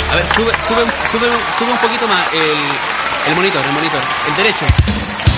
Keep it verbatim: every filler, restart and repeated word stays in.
A ver, sube, sube, sube, sube un poquito más el, el monitor, el monitor. El derecho.